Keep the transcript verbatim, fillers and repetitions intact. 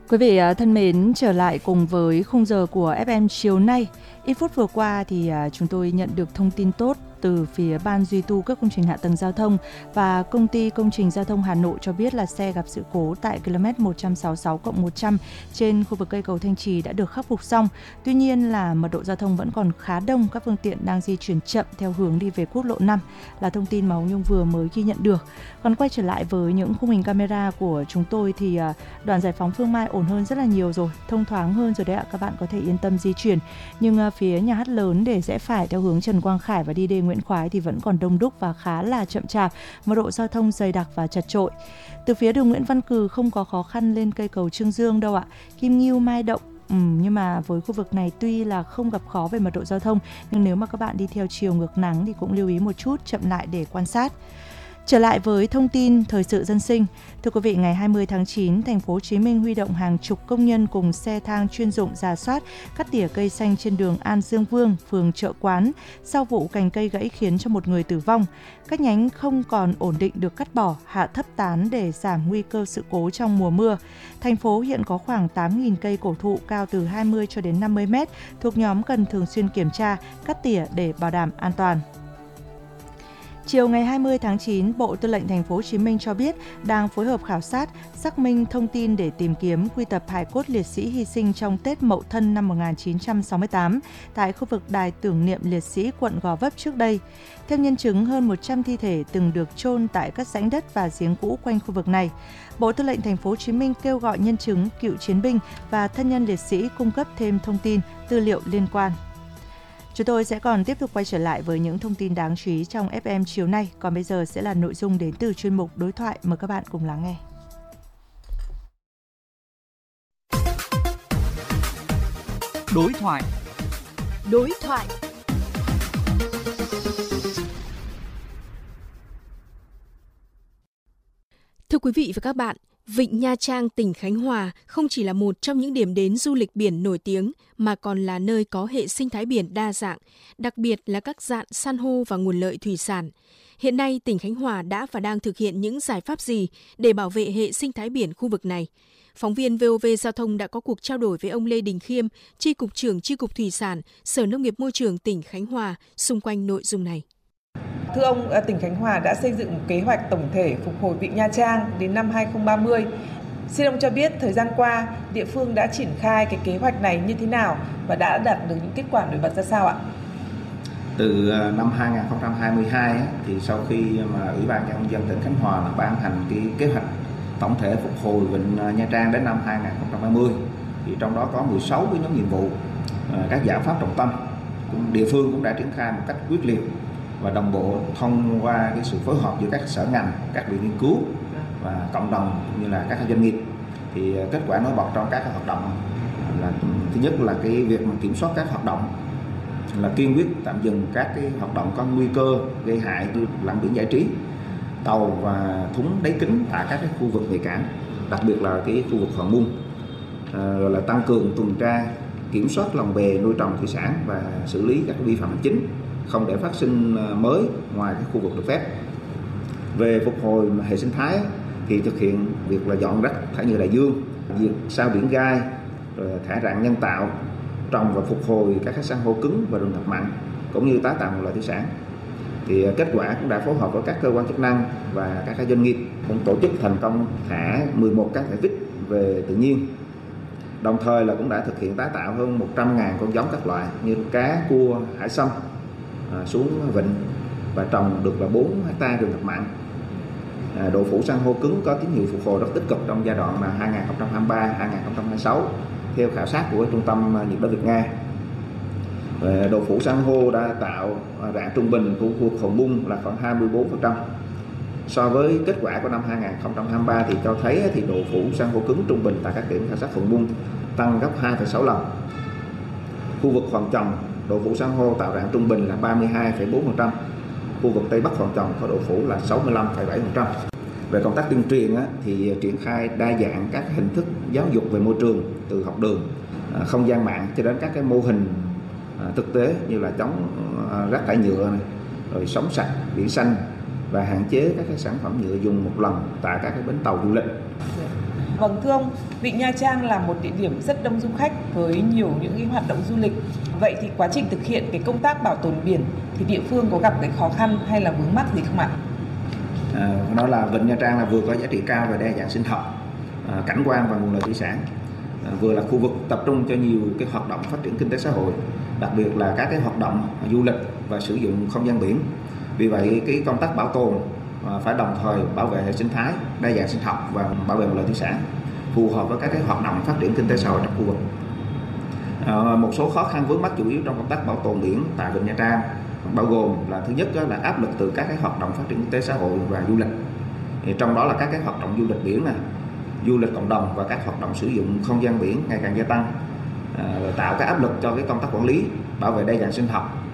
Quý vị thân mến, trở lại cùng với khung giờ của ép em chiều nay. Ít phút vừa qua thì chúng tôi nhận được thông tin tốt từ phía Ban duy tu các công trình hạ tầng giao thông và Công ty Công trình Giao thông Hà Nội cho biết là xe gặp sự cố tại ki lô mét một trăm sáu mươi sáu cộng một trăm trên khu vực cây cầu Thanh Trì đã được khắc phục xong. Tuy nhiên là mật độ giao thông vẫn còn khá đông, các phương tiện đang di chuyển chậm theo hướng đi về quốc lộ năm, là thông tin mà Hồng Nhung vừa mới ghi nhận được. Còn quay trở lại với những khung hình camera của chúng tôi thì đoạn giải phóng Phương Mai ổn hơn rất là nhiều rồi, thông thoáng hơn rồi đấy ạ, các bạn có thể yên tâm di chuyển. Nhưng phía nhà hát lớn để rẽ phải theo hướng Trần Quang Khải và đi đê Nguyễn Khoái thì vẫn còn đông đúc và khá là chậm chạp, mật độ giao thông dày đặc và chật chội. Từ phía đường Nguyễn Văn Cừ không có khó khăn lên cây cầu Trương Dương đâu ạ. Kim Ngưu, Mai Động, ừ, nhưng mà với khu vực này tuy là không gặp khó về mật độ giao thông, nhưng nếu mà các bạn đi theo chiều ngược nắng thì cũng lưu ý một chút, chậm lại để quan sát. Trở lại với thông tin thời sự dân sinh, thưa quý vị, ngày hai mươi tháng chín, thành phố Hồ Chí Minh huy động hàng chục công nhân cùng xe thang chuyên dụng rà soát, cắt tỉa cây xanh trên đường An Dương Vương, phường Chợ Quán. Sau vụ cành cây gãy khiến cho một người tử vong, các nhánh không còn ổn định được cắt bỏ, hạ thấp tán để giảm nguy cơ sự cố trong mùa mưa. Thành phố hiện có khoảng tám nghìn cây cổ thụ cao từ hai mươi cho đến năm mươi mét thuộc nhóm cần thường xuyên kiểm tra, cắt tỉa để bảo đảm an toàn. Chiều ngày hai mươi tháng chín, Bộ Tư lệnh Thành phố Hồ Chí Minh cho biết đang phối hợp khảo sát, xác minh thông tin để tìm kiếm quy tập hài cốt liệt sĩ hy sinh trong Tết Mậu Thân năm một nghìn chín trăm sáu mươi tám tại khu vực đài tưởng niệm liệt sĩ quận Gò Vấp trước đây. Theo nhân chứng, hơn một trăm thi thể từng được chôn tại các rãnh đất và giếng cũ quanh khu vực này. Bộ Tư lệnh Thành phố Hồ Chí Minh kêu gọi nhân chứng, cựu chiến binh và thân nhân liệt sĩ cung cấp thêm thông tin, tư liệu liên quan. Chúng tôi sẽ còn tiếp tục quay trở lại với những thông tin đáng chú ý trong ép em chiều nay. Còn bây giờ sẽ là nội dung đến từ chuyên mục Đối thoại. Mời các bạn cùng lắng nghe. Đối thoại. Đối thoại. Thưa quý vị và các bạn, Vịnh Nha Trang, tỉnh Khánh Hòa không chỉ là một trong những điểm đến du lịch biển nổi tiếng mà còn là nơi có hệ sinh thái biển đa dạng, đặc biệt là các rạn san hô và nguồn lợi thủy sản. Hiện nay, tỉnh Khánh Hòa đã và đang thực hiện những giải pháp gì để bảo vệ hệ sinh thái biển khu vực này? Phóng viên vê o vê Giao thông đã có cuộc trao đổi với ông Lê Đình Khiêm, Chi cục trưởng Chi cục Thủy sản, Sở Nông nghiệp Môi trường tỉnh Khánh Hòa xung quanh nội dung này. Thưa ông, tỉnh Khánh Hòa đã xây dựng một kế hoạch tổng thể phục hồi Vịnh Nha Trang đến năm hai không ba không. Xin ông cho biết thời gian qua, địa phương đã triển khai cái kế hoạch này như thế nào và đã đạt được những kết quả nổi bật ra sao ạ? Từ năm hai không hai hai thì sau khi mà Ủy ban Nhân dân tỉnh Khánh Hòa là ban hành cái kế hoạch tổng thể phục hồi Vịnh Nha Trang đến năm hai không ba không, thì trong đó có mười sáu cái nhóm nhiệm vụ, các giải pháp trọng tâm. Địa phương cũng đã triển khai một cách quyết liệt và đồng bộ thông qua cái sự phối hợp giữa các sở ngành, các viện nghiên cứu và cộng đồng cũng như là các doanh nghiệp. Thì kết quả nổi bật trong các hoạt động là thứ nhất là cái việc mà kiểm soát các hoạt động, là kiên quyết tạm dừng các cái hoạt động có nguy cơ gây hại như lặn biển giải trí, tàu và thúng đáy kính tại các cái khu vực nhạy cảm, đặc biệt là cái khu vực Hòn Mung, à, rồi là tăng cường tuần tra kiểm soát lồng bè nuôi trồng thủy sản và xử lý các vi phạm hành chính, không để phát sinh mới ngoài cái khu vực được phép. Về phục hồi hệ sinh thái thì thực hiện việc là dọn rác thải nhựa đại dương, diệt sao biển gai, rồi thải rạn nhân tạo, trồng và phục hồi các cái san hô cứng và rừng ngập mặn, cũng như tái tạo nguồn lợi thủy sản. Thì kết quả cũng đã phối hợp với các cơ quan chức năng và các doanh nghiệp cũng tổ chức thành công thả mười một cá thể vích về tự nhiên. Đồng thời là cũng đã thực hiện tái tạo hơn một trăm nghìn con giống các loại như cá, cua, hải sâm à, xuống vịnh và trồng được là bốn héc ta rừng ngập mặn. À, độ phủ san hô cứng có tín hiệu phục hồi rất tích cực trong giai đoạn là hai không hai ba đến hai không hai sáu theo khảo sát của Trung tâm nhiệt đới Việt Nga. Và độ phủ san hô đã tạo rạn trung bình của khu vực Hòn Mung là khoảng hai mươi bốn phần trăm. So với kết quả của năm hai không hai ba thì cho thấy thì độ phủ san hô cứng trung bình tại các điểm khảo sát Hòn Mung tăng gấp hai phẩy sáu lần. Khu vực Hòn Trầm, độ phủ san hô tạo rạn trung bình là ba mươi hai phẩy bốn phần trăm. Khu vực Tây Bắc Hòn Trầm có độ phủ là sáu mươi lăm phẩy bảy phần trăm. Về công tác tuyên truyền á, thì triển khai đa dạng các hình thức giáo dục về môi trường, từ học đường, không gian mạng cho đến các cái mô hình thực tế như là chống rác thải nhựa này, rồi sống sạch, biển xanh và hạn chế các cái sản phẩm nhựa dùng một lần tại các cái bến tàu du lịch. Vâng, thưa ông, Vịnh Nha Trang là một địa điểm rất đông du khách với nhiều những cái hoạt động du lịch. Vậy thì quá trình thực hiện cái công tác bảo tồn biển thì địa phương có gặp cái khó khăn hay là vướng mắc gì không ạ? À, nó là Vịnh Nha Trang là vừa có giá trị cao về đa dạng sinh học, à, cảnh quan và nguồn lợi thủy sản, à, vừa là khu vực tập trung cho nhiều cái hoạt động phát triển kinh tế xã hội, đặc biệt là các cái hoạt động du lịch và sử dụng không gian biển. Vì vậy cái công tác bảo tồn à, phải đồng thời bảo vệ hệ sinh thái, đa dạng sinh học và bảo vệ nguồn lợi thủy sản, phù hợp với các cái hoạt động phát triển kinh tế xã hội trong khu vực. À, một số khó khăn vướng mắc chủ yếu trong công tác bảo tồn biển tại Vịnh Nha Trang bao gồm là thứ nhất là áp lực từ các cái hoạt động phát triển kinh tế xã hội và du lịch. Thì trong đó là các cái hoạt động du lịch biển này, du lịch cộng đồng và các hoạt động sử dụng không gian biển ngày càng gia tăng, à, tạo cái áp lực cho cái công tác quản lý, bảo vệ đa dạng sinh học